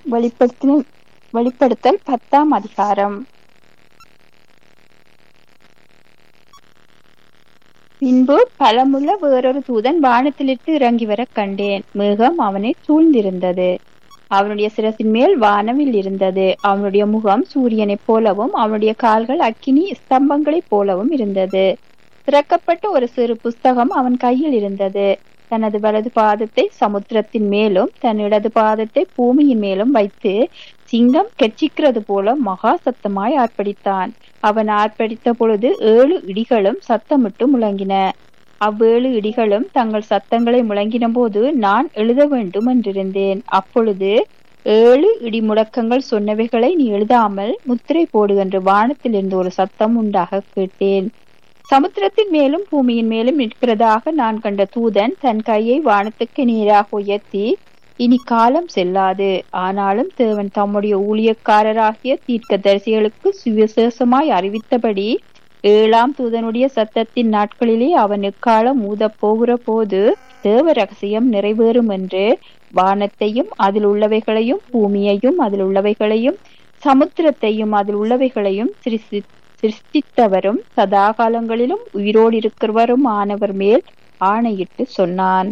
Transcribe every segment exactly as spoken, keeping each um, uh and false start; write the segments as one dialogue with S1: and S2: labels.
S1: வெளிப்படுத்தின வெளிப்படுத்தல் பத்தாம் அதிகாரம். பின்பு பலமுள்ள வேறொரு தூதன் வானத்திலிருந்து இறங்கி வர கண்டேன். மேகம் அவனை சூழ்ந்திருந்தது. அவனுடைய சிரசின் மேல் வானவில் இருந்தது. அவனுடைய முகம் சூரியனைப் போலவும் அவனுடைய கால்கள் அக்கினி ஸ்தம்பங்களைப் போலவும் இருந்தது. திறக்கப்பட்ட ஒரு சிறு புஸ்தகம் அவன் கையில் இருந்தது. தனது வலது பாதத்தை சமுத்திரத்தின் மேலும் தன் இடது பாதத்தை பூமியின் மேலும் வைத்து சிங்கம் கெர்ச்சிக்கிறது போல மகா சத்தமாய் ஆர்ப்பரித்தான். அவன் ஆர்ப்பரித்த பொழுது ஏழு இடிகளும் சத்தமிட்டு முழங்கின. அவ்வேழு இடிகளும் தங்கள் சத்தங்களை முழங்கின போது நான் எழுத வேண்டும் என்றிருந்தேன். அப்பொழுது ஏழு இடி முழக்கங்கள் சொன்னவைகளை நீ எழுதாமல் முத்திரை போடு என்று வானத்தில் இருந்து ஒரு சத்தம் உண்டாக கேட்டேன். சமுத்திரத்தின் மேலும் பூமியின் மேலும் நிற்கிறதாக நான் கண்ட தூதன் தன் கையை வானத்துக்கு நேராக உயர்த்தி, இனி காலம் செல்லாது, ஆனாலும் தேவன் தம்முடைய ஊழியக்காரராகிய தீர்க்கதரிசிகளுக்கு சுவிசேஷமாய் அறிவித்தபடி ஏழாம் தூதனுடைய சத்தத்தின் நாட்களிலே அவன் எக்காலம் ஊதப் போகிற போது தேவ ரகசியம் நிறைவேறும் என்று வானத்தையும் அதில் உள்ளவைகளையும் பூமியையும் அதில் உள்ளவைகளையும் சமுத்திரத்தையும் அதில் உள்ளவைகளையும் சிருஷ்டி சிருஷ்டித்தவரும் சதா காலங்களிலும் உயிரோடு இருக்கிறவரும் ஆனவர் மேல் ஆணையிட்டு சொன்னான்.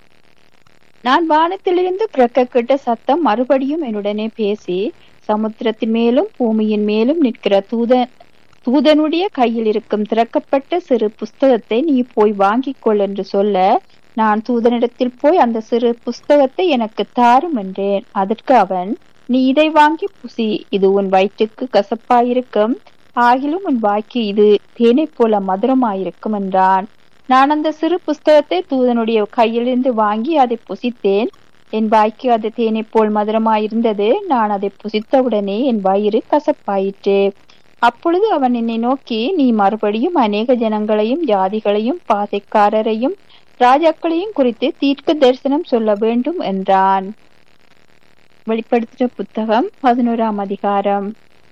S1: நான் வானத்திலிருந்து பிறக்க கேட்ட சத்தம் மறுபடியும் என்னுடனே பேசி, சமுத்திரத்தின் மேலும் பூமியின் மேலும் நிற்கிற தூதன் தூதனுடைய கையில் இருக்கும் திறக்கப்பட்ட சிறு புஸ்தகத்தை நீ போய் வாங்கிக் கொள் என்று சொல்ல, நான் தூதனிடத்தில் போய் அந்த சிறு புஸ்தகத்தை எனக்கு தாரும் என்றேன். அதற்கு அவன், நீ இதை வாங்கி புசி, இது உன் வயிற்றுக்கு கசப்பாயிருக்கும், ஆகிலும் உன் வாய்க்கு இது தேனை போல மதுரமாயிருக்கும் என்றான். நான் அந்த சிறு புஸ்தகத்தை தூதனுடைய கையிலிருந்து வாங்கி அதை புசித்தேன். என் வாய்க்கு அது தேனை போல் மதுரமாயிருந்தது. நான் அதை புசித்தவுடனே என் வயிறு கசப்பாயிற்று. அப்பொழுது அவன் என்னை நோக்கி, நீ மறுபடியும் அநேக ஜனங்களையும் ஜாதிகளையும் பாசைக்காரரையும் ராஜாக்களையும் குறித்து தீர்க்க தரிசனம் சொல்ல வேண்டும் என்றான். வெளிப்படுத்தின புத்தகம் பதினோராம் அதிகாரம்.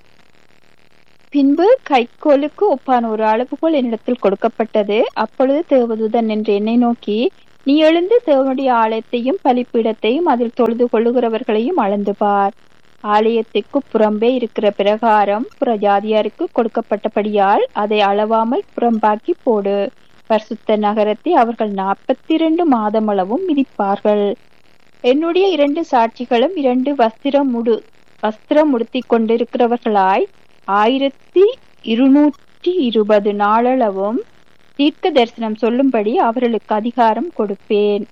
S1: பின்பு கைக்கோலுக்கு ஒப்பான ஒரு அளவுகோல் என்னிடத்தில் கொடுக்கப்பட்டது. அப்பொழுது தேவதூதன் என்று என்னை நோக்கி, நீ எழுந்து தேவனுடைய ஆலயத்தையும் பலிப்பீடத்தையும் அதில் தொழுது கொள்ளுகிறவர்களையும் அளந்து பார். ஆலயத்துக்கு புறம்பே இருக்கிற பிரகாரம் புறஜாதியாருக்கு கொடுக்கப்பட்டபடியால் அதை அளவாமல் புறம்பாக்கி போடு. பரிசுத்த நகரத்தை அவர்கள் நாற்பத்தி இரண்டு மாதம் அளவும் மிதிப்பார்கள். என்னுடைய இரண்டு சாட்சிகளும் இரண்டு வஸ்திரம் முடு வஸ்திரம் உடுத்தி கொண்டிருக்கிறவர்களாய் ஆயிரத்தி இருநூற்றி இருபது நாளளவும் தீர்க்க தரிசனம் சொல்லும்படி அவர்களுக்கு அதிகாரம் கொடுப்பேன்.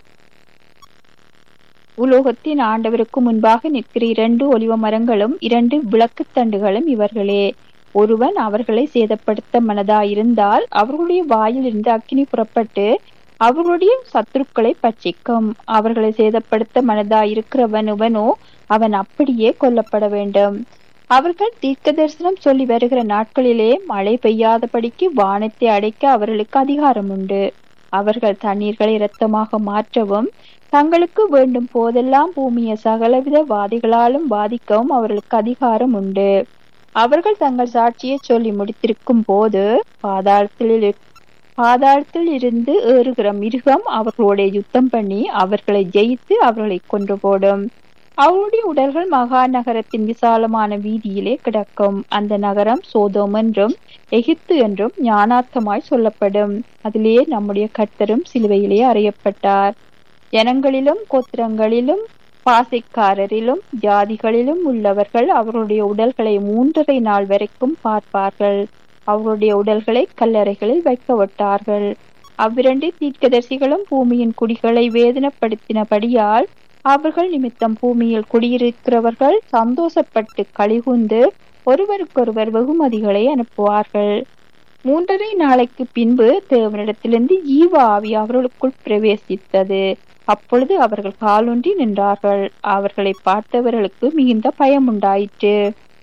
S1: உலோகத்தின் ஆண்டவருக்கு முன்பாக நிற்கிற இரண்டு ஒலிவ மரங்களும் இரண்டு விளக்கு தண்டுகளும் இவர்களே. ஒருவன் அவர்களை சேதப்படுத்த மனதாயிருந்தால் அவர்களுடைய வாயில் இருந்து அக்கினி புறப்பட்டு அவர்களுடைய சத்துருக்களை பட்சிக்கும். அவர்களை சேதப்படுத்த மனதாயிருக்கிறவனுவனோ அவன் அப்படியே கொல்லப்பட வேண்டும். அவர்கள் தீர்க்க தரிசனம் சொல்லி வருகிற நாட்களிலே மழை பெய்யாதபடிக்கு வானத்தை அடைக்க அவர்களுக்கு அதிகாரம் உண்டு. அவர்கள் தண்ணீர்களை இரத்தமாக மாற்றவும் தங்களுக்கு வேண்டும் போதெல்லாம் பூமியை சகலவித வாதிகளாலும் வாதிக்கவும் அவர்களுக்கு அதிகாரம் உண்டு. அவர்கள் தங்கள் சாட்சியை சொல்லி முடித்திருக்கும் போது பாதாளத்தில் பாதாளத்தில் இருந்து ஏறுகிற மிருகம் அவர்களுடைய யுத்தம் பண்ணி அவர்களை ஜெயித்து அவர்களை கொன்று போடும். அவருடைய உடல்கள் மகா நகரத்தின் விசாலமான வீதியிலே கிடக்கும். அந்த நகரம் சோதோம் என்றும் எகிப்து என்றும் ஞானார்த்தமாய் சொல்லப்படும். அதிலே நம்முடைய கர்த்தரும் சிலுவையிலே அறையப்பட்டார். ஜனங்களிலும் கோத்திரங்களிலும் பாசைக்காரரிலும் ஜாதிகளிலும் உள்ளவர்கள் அவருடைய உடல்களை மூன்றரை நாள் வரைக்கும் பார்ப்பார்கள். அவருடைய உடல்களை கல்லறைகளில் வைக்க விட்டார்கள். அவ்விரண்டு தீர்க்கதரிசிகளும் பூமியின் குடிகளை வேதனைப்படுத்தினபடியால் அவர்கள் நிமித்தம் பூமியில் குடியிருக்கிறவர்கள் சந்தோஷப்பட்டு களிகூர்ந்து ஒருவருக்கொருவர் வெகுமதிகளை அனுப்புவார்கள். மூன்றரை நாளைக்கு பின்பு தேவனிடத்திலிருந்து ஈவ ஆவி அவர்களுக்குள் பிரவேசித்தது. அப்பொழுது அவர்கள் காலொன்றி நின்றார்கள். அவர்களை பார்த்தவர்களுக்கு மிகுந்த பயம் உண்டாயிற்று.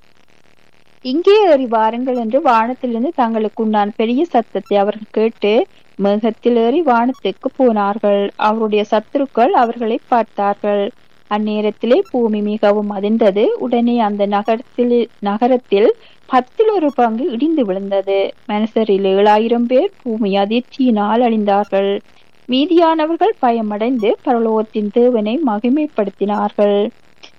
S1: இங்கே ஏறி வாருங்கள் என்று வானத்திலிருந்து தங்களுக்கு உண்டான பெரிய சத்தத்தை அவர்கள் கேட்டு மேகத்தில் ஏறி வானத்துக்கு போனார்கள். அவருடைய சத்துருக்கள் அவர்களை பார்த்தார்கள். அந்நேரத்திலே பூமி மிகவும் அதிர்ந்தது. உடனே அந்த நகரத்தில் நகரத்தில் பத்தில் ஒரு பங்கு இடிந்து விழுந்தது. மனுஷரில் ஏழாயிரம் பேர் பூமி அதிர்ச்சியினால் அழிந்தார்கள். மீதியானவர்கள் பயமடைந்து பரலோகத்தின் தேவனை மகிமைப்படுத்தினார்கள்.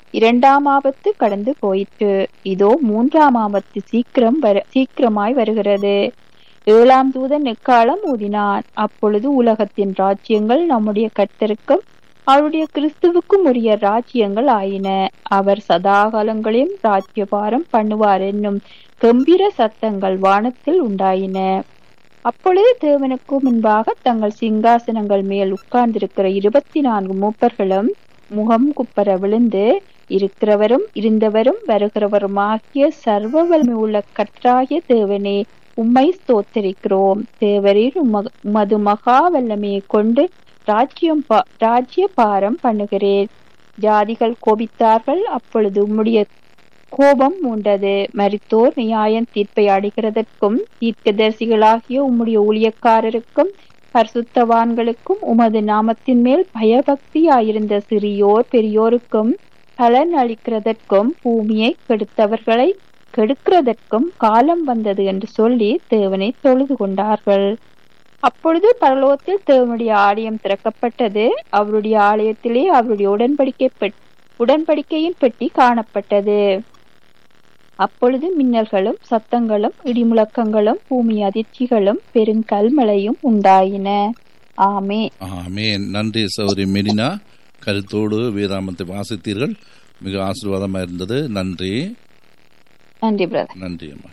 S1: இரண்டாம் ஆபத்து கடந்து போயிற்று. இதோ மூன்றாம் ஆபத்து சீக்கிரம் வர சீக்கிரமாய் வருகிறது. ஏழாம் தூதன் எக்காலம் ஊதினான். அப்பொழுது உலகத்தின் ராஜ்யங்கள் நம்முடைய கர்த்தருக்கும் அவருடைய கிறிஸ்துவுக்கும் உரிய ராஜ்யங்கள் ஆயின. அவர் சதாகாலங்களையும் ராஜ்யபாரம் பண்ணுவார் என்னும் கம்பீர சத்தங்கள் வானத்தில் உண்டாயின. அப்பொழுது தேவனுக்கு முன்பாக தங்கள் சிங்காசனங்கள் மேல் உட்கார்ந்திருக்கிற இருபத்தி நான்கு மூப்பர்களும் முகம் குப்பர விழுந்து, இருக்கிறவரும் இருந்தவரும் வருகிறவருமாகிய சர்வ வல்லமை உள்ள கர்த்தராகிய தேவனே, உம்மை ஸ்தோத்தரிக்கிறோம். தேவரீர் உமது மகா வல்லமையை கொண்டு ராஜ்யம் ராஜ்ய பாரம் பண்ணுகிறேன். ஜாதிகள் கோபித்தார்கள், அப்பொழுது உம்முடைய கோபம் மூண்டது. மரித்தோர் நியாயம் தீர்ப்பை அடைகிறதற்கும் தீர்க்கதரிசிகளாகிய உம்முடைய ஊழியக்காரருக்கும் பரிசுத்தவான்களுக்கும் உமது நாமத்தின் மேல் பயபக்தியாயிருந்த சிறியோர் பெரியோருக்கும் பலன் அளிக்கிறதற்கும் பூமியை கெடுத்தவர்களை கெடுக்கிறதற்கும் காலம் வந்தது என்று சொல்லி தேவனை தொழுது கொண்டார்கள். அப்பொழுது பரலோகத்தில் தேவனுடைய ஆலயம் திறக்கப்பட்டது. அவருடைய ஆலயத்திலே அவருடைய உடன்படிக்கை உடன்படிக்கையின் பெட்டி காணப்பட்டது. அப்பொழுது மின்னல்களும் சத்தங்களும் இடிமுழக்கங்களும் பூமி அதிர்ச்சிகளும் பெருங்கல்மழையும் உண்டாயின. ஆமே
S2: ஆமேன். நன்றி சௌரி மெரினா, கருத்தோடு வேதாமத்தை வாசித்தீர்கள். மிக ஆசீர்வாதமாக இருந்தது. நன்றி
S1: நன்றி பிரதர்.
S2: நன்றி அம்மா.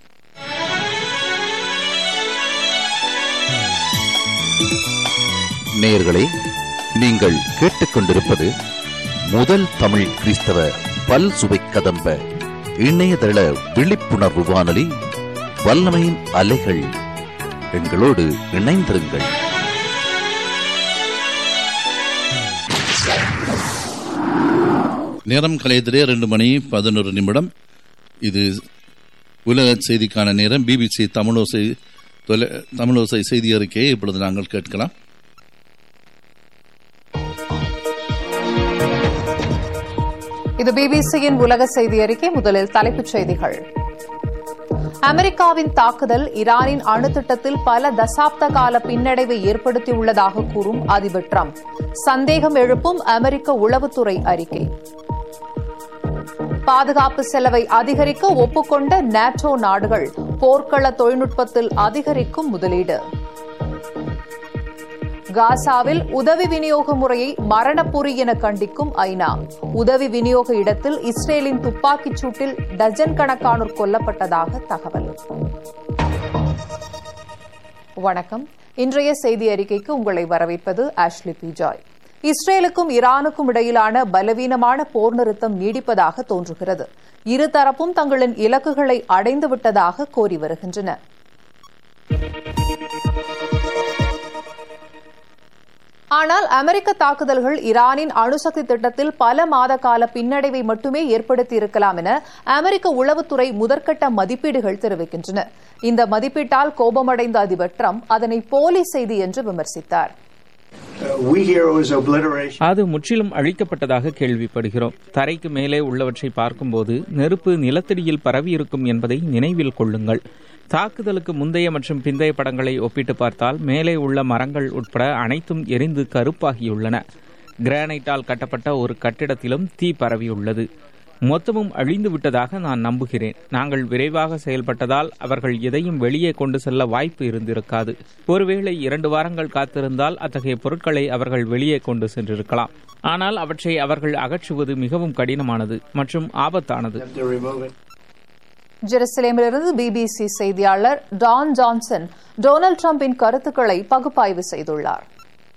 S3: நேயர்களே, நீங்கள் கேட்டுக்கொண்டிருப்பது முதல் தமிழ் கிறிஸ்தவ பல் சுவை கதம்ப இணையதள விழிப்புணர்வு வானொலி வல்லமையின் அலைகள். எங்களோடு இணைந்திருங்கள்.
S2: நேரம் கலையத்திலே ரெண்டு மணி பதினொரு நிமிடம். இது உலக செய்திக்கான நேரம். பிபிசி தமிழோசை தமிழோசை செய்தி அறிக்கையை இப்பொழுது நாங்கள் கேட்கலாம்.
S4: இது பிபிசியின் உலக செய்தி அறிக்கை. முதலில் தலைப்புச் செய்திகள். அமெரிக்காவின் தாக்குதல் ஈரானின் அணுத்திட்டத்தில் பல தசாப்த கால பின்னடைவை ஏற்படுத்தியுள்ளதாக கூறும் அதிபர் டிரம்ப். சந்தேகம் எழுப்பும் அமெரிக்க உளவுத்துறை அறிக்கை. பாதுகாப்பு செலவை அதிகரிக்க ஒப்புக்கொண்ட நேட்டோ நாடுகள். போர்க்கள தொழில்நுட்பத்தில் அதிகரிக்கும் முதலீடு. காசாவில் உதவி விநியோக முறையை மரணப்பொறி என கண்டிக்கும் ஐநா. உதவி விநியோக இடத்தில் இஸ்ரேலின் துப்பாக்கிச் சூட்டில் டஜன் கணக்கானோர் கொல்லப்பட்டதாக தகவல். வணக்கம். இன்றைய செய்தி அறிக்கைக்கு உங்களை வரவேற்பது ஆஷ்லி பி ஜாய். இஸ்ரேலுக்கும் ஈரானுக்கும் இடையிலான பலவீனமான போர் நிறுத்தம் நீடிப்பதாக தோன்றுகிறது. இருதரப்பும் தங்களின் இலக்குகளை அடைந்துவிட்டதாக கோரி வருகின்றன. ஆனால் அமெரிக்க தாக்குதல்கள் ஈரானின் அணுசக்தி திட்டத்தில் பல மாத கால பின்னடைவை மட்டுமே ஏற்படுத்தியிருக்கலாம் என அமெரிக்க உளவுத்துறை முதற்கட்ட மதிப்பீடுகள் தெரிவிக்கின்றன. இந்த மதிப்பீட்டால் கோபமடைந்த அதிபர் டிரம்ப் அதனை போலி செய்தி என்று விமர்சித்தார்.
S5: அது முற்றிலும் அழிக்கப்பட்டதாக கேள்விப்படுகிறோம். தரைக்கு மேலே உள்ளவற்றை பார்க்கும்போது நெருப்பு நிலத்தடியில் பரவியிருக்கும் என்பதை நினைவில் கொள்ளுங்கள். தாக்குதலுக்கு முந்தைய மற்றும் பிந்தைய படங்களை ஒப்பிட்டு பார்த்தால் மேலே உள்ள மரங்கள் உட்பட அனைத்தும் எரிந்து கருப்பாகியுள்ளன. கிரானைட்டால் கட்டப்பட்ட ஒரு கட்டிடத்திலும் தீ பரவியுள்ளது. மொத்தமும் அழிந்து விட்டதாக நான் நம்புகிறேன். நாங்கள் விரைவாக செயல்பட்டதால் அவர்கள் எதையும் வெளியே கொண்டு செல்ல வாய்ப்பு இருந்திருக்காது. ஒருவேளை இரண்டு வாரங்கள் காத்திருந்தால் அத்தகைய பொருட்களை அவர்கள் வெளியே கொண்டு சென்றிருக்கலாம். ஆனால் அவற்றை அவர்கள் அகற்றுவது மிகவும் கடினமானது மற்றும் ஆபத்தானது.
S4: ஜெருசலேமிலிருந்து பிபிசி செய்தியாளர் டான் ஜான்சன் டொனால்டு டிரம்பின் கருத்துக்களை பகுப்பாய்வு செய்துள்ளார்.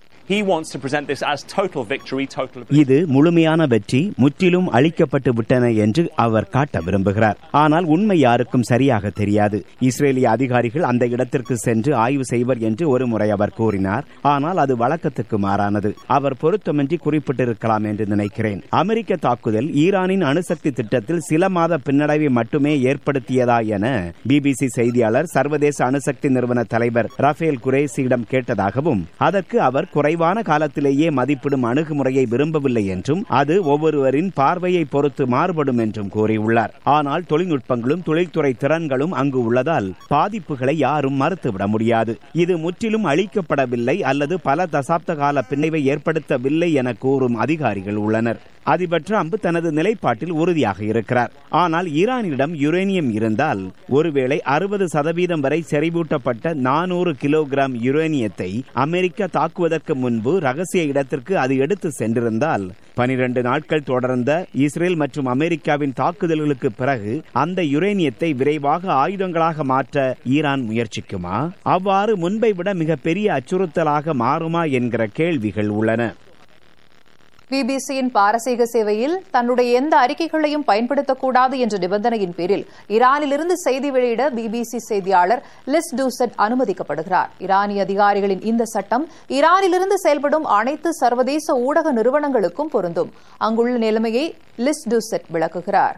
S6: இது முழுமையான வெற்றி, முற்றிலும் அழிக்கப்பட்டு விட்டன என்று அவர் காட்ட விரும்புகிறார். ஆனால் உண்மை யாருக்கும் சரியாக தெரியாது. இஸ்ரேலிய அதிகாரிகள் அந்த இடத்திற்கு சென்று ஆய்வு செய்வர் என்று ஒரு முறை அவர் கூறினார். ஆனால் அது வழக்கத்துக்கு மாறானது. அவர் பொருத்தமின்றி குறிப்பிட்டிருக்கலாம் என்று நினைக்கிறேன். அமெரிக்க தாக்குதல் ஈரானின் அணுசக்தி திட்டத்தில் சில மாத பின்னடைவை மட்டுமே ஏற்படுத்தியதா என பிபிசி செய்தியாளர் சர்வதேச அணுசக்தி நிறுவன தலைவர் ரஃபேல் குரேசியிடம் கேட்டதாகவும், அதற்கு அவர் குறை காலத்திலேயே மதிப்பிடும் அணுகுமுறையை விரும்பவில்லை என்றும் அது ஒவ்வொருவரின் பார்வையை பொறுத்து மாறுபடும் என்றும் கூறியுள்ளார். ஆனால் தொழில்நுட்பங்களும் தொழில்துறை திறன்களும் அங்கு உள்ளதால் பாதிப்புகளை யாரும் மறுத்துவிட முடியாது. இது முற்றிலும் அழிக்கப்படவில்லை அல்லது பல தசாப்த கால பின்னடைவை ஏற்படுத்தவில்லை என கூறும் அதிகாரிகள் உள்ளனர். அதிபர் டிரம்ப் தனது நிலைப்பாட்டில் உறுதியாக இருக்கிறார். ஆனால் ஈரானிடம் யுரேனியம் இருந்தால் ஒருவேளை அறுபது சதவீதம் வரை செறிவூட்டப்பட்ட நானூறு கிலோகிராம் யுரேனியத்தை அமெரிக்கா தாக்குவதற்கு முன்பு ரகசிய இடத்திற்கு அது எடுத்து சென்றிருந்தால் பனிரண்டு நாட்கள் தொடர்ந்த இஸ்ரேல் மற்றும் அமெரிக்காவின் தாக்குதல்களுக்கு பிறகு அந்த யுரேனியத்தை விரைவாக ஆயுதங்களாக மாற்ற ஈரான் முயற்சிக்குமா? அவ்வாறு முன்பை விட மிகப்பெரிய அச்சுறுத்தலாக மாறுமா என்கிற கேள்விகள் உள்ளன.
S4: பிபிசியின் பாரசீக சேவையில் தன்னுடைய எந்த அறிக்கைகளையும் பயன்படுத்தக்கூடாது என்ற நிபந்தனையின் பேரில் ஈரானிலிருந்து செய்தி வெளியிட பிபிசி செய்தியாளர் லிஸ் டூசெட் அனுமதிக்கப்படுகிறார். ஈரானிய அதிகாரிகளின் இந்த சட்டம் ஈரானிலிருந்து செயல்படும் அனைத்து சர்வதேச ஊடக நிறுவனங்களுக்கும் பொருந்தும். அங்குள்ள நிலைமையை லிஸ் டூசெட் விளக்குகிறார்.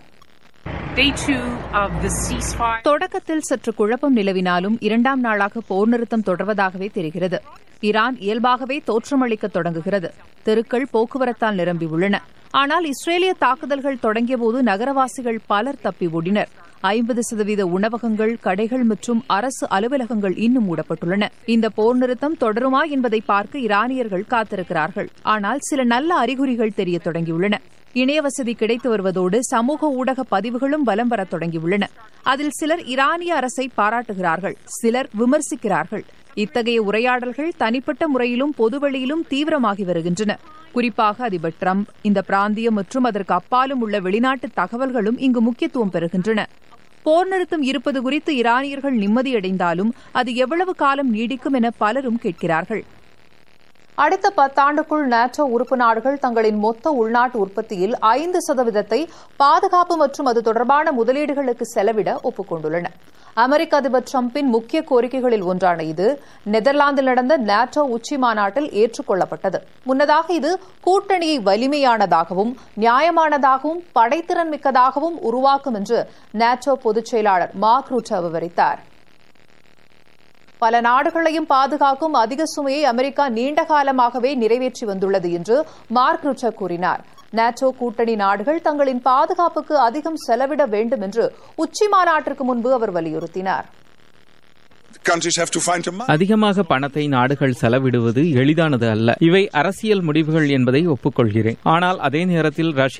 S4: தொடக்கத்தில் சற்று குழப்பம் நிலவினாலும் இரண்டாம் நாளாக போர் நிறுத்தம் தொடர்வதாகவே தெரிகிறது. ஈரான் இயல்பாகவே தோற்றமளிக்க தொடங்குகிறது. தெருக்கள் போக்குவரத்தால் நிரம்பியுள்ளன. ஆனால் இஸ்ரேலிய தாக்குதல்கள் தொடங்கியபோது நகரவாசிகள் பலர் தப்பி ஓடினர். ஐம்பது சதவீத உணவகங்கள், கடைகள் மற்றும் அரசு அலுவலகங்கள் இன்னும் மூடப்பட்டுள்ளன. இந்த போர் நிறுத்தம் தொடருமா என்பதை பார்க்க ஈரானியர்கள் காத்திருக்கிறார்கள். ஆனால் சில நல்ல அறிகுறிகள் தெரிய தொடங்கியுள்ளன. இணைய வசதி கிடைத்து வருவதோடு சமூக ஊடக பதிவுகளும் பலம் வர தொடங்கியுள்ளன. அதில் சிலர் ஈரானிய அரசை பாராட்டுகிறார்கள், சிலர் விமர்சிக்கிறார்கள். இத்தகைய உரையாடல்கள் தனிப்பட்ட முறையிலும் பொதுவெளியிலும் தீவிரமாகி வருகின்றன. குறிப்பாக அதிபர் டிரம்ப், இந்த பிராந்தியம் மற்றும் அதற்கு அப்பாலும் உள்ள வெளிநாட்டு தகவல்களும் இங்கு முக்கியத்துவம் பெறுகின்றன. போர் நிறுத்தம் இருப்பது குறித்து ஈரானியர்கள் நிம்மதியடைந்தாலும் அது எவ்வளவு காலம் நீடிக்கும் என பலரும் கேட்கிறார்கள். அடுத்த பத்தாண்டுக்குள் நேட்டோ உறுப்பு நாடுகள் தங்களின் மொத்த உள்நாட்டு உற்பத்தியில் ஐந்து சதவீதத்தை பாதுகாப்பு மற்றும் அது தொடர்பான முதலீடுகளுக்கு செலவிட ஒப்புக் கொண்டுள்ளன. அமெரிக்க அதிபர் டிரம்பின் முக்கிய கோரிக்கைகளில் ஒன்றான இது நெதர்லாந்தில் நடந்த நேட்டோ உச்சி மாநாட்டில் ஏற்றுக்கொள்ளப்பட்டது. முன்னதாக இது கூட்டணியை வலிமையானதாகவும் நியாயமானதாகவும் படைத்திறன் மிக்கதாகவும் உருவாக்கும் என்று நேட்டோ பொதுச் செயலாளர் மார்க் ரூட்டே விவரித்தார். பல நாடுகளையும் பாதுகாக்கும் அதிக சுமையை அமெரிக்கா நீண்ட காலமாகவே நிறைவேற்றி வந்துள்ளது என்று மார்க் ரூட்டே கூறினார். நேட்டோ கூட்டணி நாடுகள் தங்களின் பாதுகாப்புக்கு அதிகம் செலவிட வேண்டும் என்று உச்சி மாநாட்டிற்கு முன்பு அவர் வலியுறுத்தினார்.
S5: அதிகமாக பணத்தை நாடுகள் செலவிடுவது எளிதானது அல்ல. இவை அரசியல் முடிவுகள் என்பதை ஒப்புக்கொள்கிறேன். ஆனால் அதே நேரத்தில் ரஷ்யா